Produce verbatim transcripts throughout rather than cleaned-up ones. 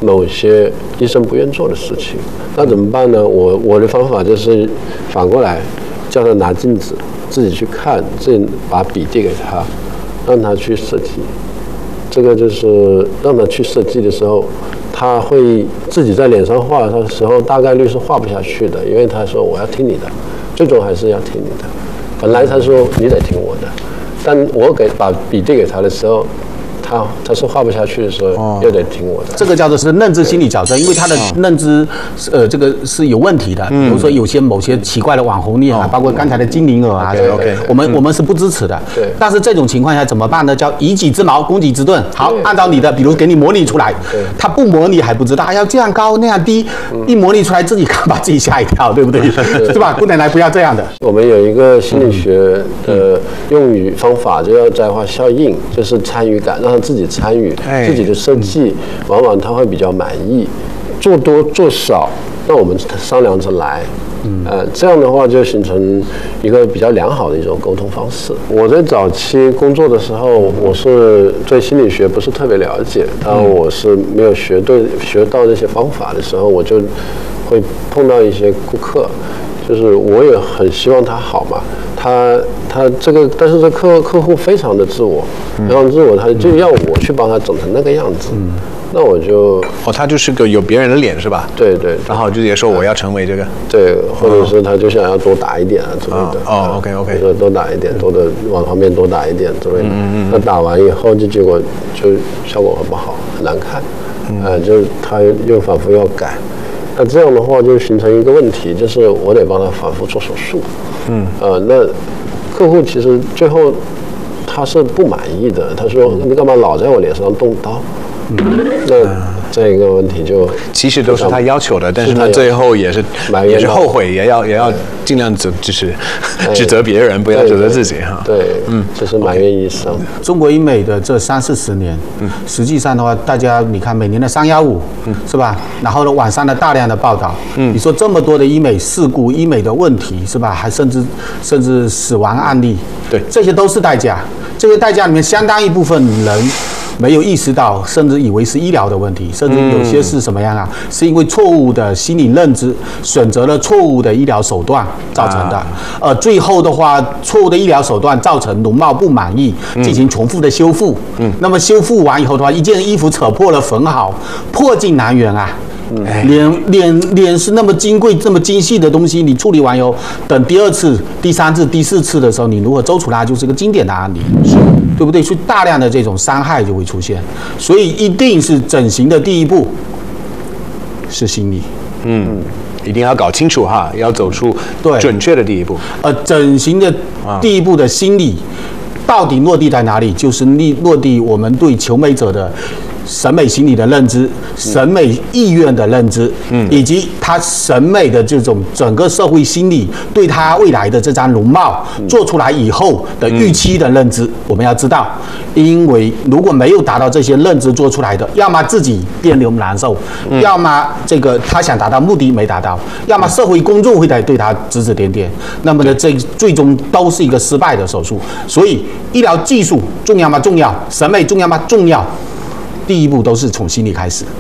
某些医生不愿做的事情。那怎么办呢？我我的方法就是反过来，叫他拿镜子，自己去看，自己把笔递给他，让他去设计。这个就是让他去设计的时候，他会自己在脸上画的时候，大概率是画不下去的，因为他说我要听你的，最终还是要听你的。本来他说你得听我的，但我给把笔递给他的时候，他他是画不下去的时候，哦、又得听我的。 这个叫做是认知心理矫正，因为他的认知，呃，这个是有问题的。嗯、比如说有些某些奇怪的网红脸啊，哦、包括刚才的精灵耳啊， 对 OK， 我们、嗯、我们是不支持的。 对。 但是这种情况下怎么办呢？叫以己之矛攻己之盾。好，按照你的，比如给你模拟出来，他不模拟还不知道，要这样高那样低，嗯、一模拟出来自己看把自己吓一跳，对不对？是吧？姑奶奶不要这样的。 我们有一个心理学的用语方法，就叫摘花效应，就是参与感，让他自己参与。自己的设计，往往他会比较满意。做多做少，那我们商量着来。嗯，呃，这样的话就形成一个比较良好的一种沟通方式。我在早期工作的时候，我是对心理学不是特别了解，当我是没有学对学到这些方法的时候，我就会碰到一些顾客。就是我也很希望他好嘛，他他这个，但是这客客户非常的自我，非常自我，他就要我去帮他整成那个样子，嗯、那我就哦，他就是个有别人的脸是吧？ 对 对, 对， 然后直接说我要成为这个， 对，或者是他就想要多打一点啊之类的， 哦, 哦 ，OK OK， 说多打一点，多的往旁边多打一点之类的，嗯嗯，那打完以后就结果就效果很不好，很难看，嗯，呃、就是他又反复要改。那这样的话就形成一个问题，就是我得帮他反复做手术，嗯，呃，那客户其实最后他是不满意的，他说你干嘛老在我脸上动刀？嗯，那这个问题就其实都是他要求的，但是他最后也是也是后悔，也要也要尽量指就是指责别人，不要指责自己哈。 对，嗯，就是埋怨医生。 中国医美的这三四十年，嗯，实际上的话，大家你看每年的三幺五，嗯，是吧？然后呢，网上的大量的报道，嗯，你说这么多的医美事故、医美的问题，是吧？还甚至甚至死亡案例， 对， 这些都是代价。这个代价里面相当一部分人没有意识到，甚至以为是医疗的问题，甚至有些是什么样啊？嗯、是因为错误的心理认知，选择了错误的医疗手段造成的。啊、呃，最后的话，错误的医疗手段造成容貌不满意，进行重复的修复。嗯，那么修复完以后的话，一件衣服扯破了缝好，破镜难圆啊。嗯、脸脸脸是那么金贵、这么精细的东西，你处理完以后，等第二次、第三次、第四次的时候，你如何揪出来，就是个经典的案例，是，对不对？所以大量的这种伤害就会出现，所以一定是整形的第一步是心理， 嗯，一定要搞清楚哈，要走出准确的第一步。 呃，整形的第一步的心理到底落地在哪里？就是落地我们对求美者的审美心理的认知、审美意愿的认知，嗯，以及他审美的这种整个社会心理对他未来的这张容貌做出来以后的预期的认知，我们要知道，因为如果没有达到这些认知做出来的，要么自己别扭难受，嗯、要么这个他想达到目的没达到，要么社会公众会在对他指指点点，那么呢，这最终都是一个失败的手术。所以，医疗技术重要吗？重要。审美重要吗？重要。第一步都是从心理开始。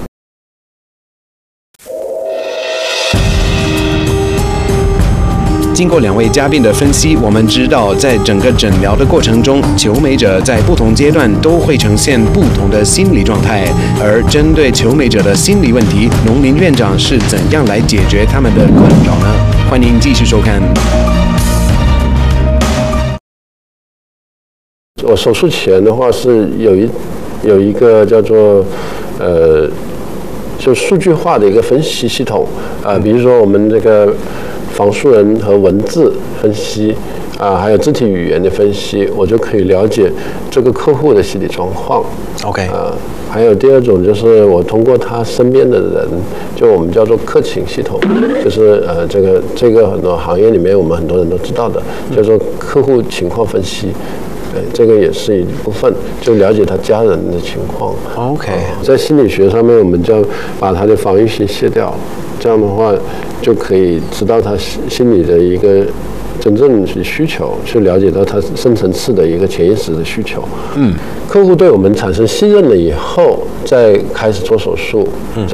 经过两位嘉宾的分析，我们知道，在整个诊疗的过程中，求美者在不同阶段都会呈现不同的心理状态。而针对求美者的心理问题，农林院长是怎样来解决他们的困扰呢？欢迎继续收看。 我手术前的话是有一有一个叫做呃，就数据化的一个分析系统啊、呃，比如说我们这个仿素人和文字分析啊，还有肢体语言的分析，我就可以了解这个客户的心理状况。 OK 啊，还有第二种就是我通过他身边的人，就我们叫做客情系统，就是呃这个这个很多行业里面我们很多人都知道的，叫做客户情况分析。这个也是一部分，就了解他家人的情况。 OK，、呃、 在心理学上面，我们就把他的防御性卸掉，这样的话就可以知道他心理的一个真正的需求，去了解到他深层次的一个潜意识的需求。嗯，客户对我们产生信任了以后，再开始做手术。嗯。